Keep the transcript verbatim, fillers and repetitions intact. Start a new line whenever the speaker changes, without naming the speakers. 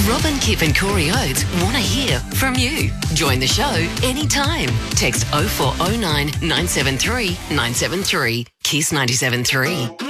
Robin, Kip and Corey Oates want to hear from you. Join the show anytime. Text oh four oh nine, nine seven three, nine seven three. Kiss ninety-seven point three.